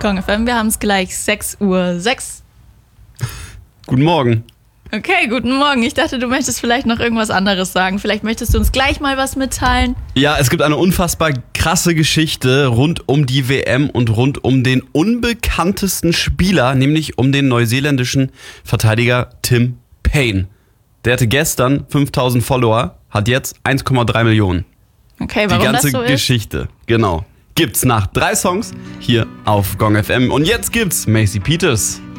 Gong FM. Wir haben es gleich 6:06 Uhr. Guten Morgen. Okay, guten Morgen. Ich dachte, du möchtest vielleicht noch irgendwas anderes sagen. Vielleicht möchtest du uns gleich mal was mitteilen. Ja, es gibt eine unfassbar krasse Geschichte rund um die WM und rund um den unbekanntesten Spieler, nämlich um den neuseeländischen Verteidiger Tim Paine. Der hatte gestern 5000 Follower, hat jetzt 1,3 Millionen. Okay, warum die ganze das so Geschichte, genau. Gibt's nach 3 Songs hier auf Gong FM. Und jetzt gibt's Macy Peters.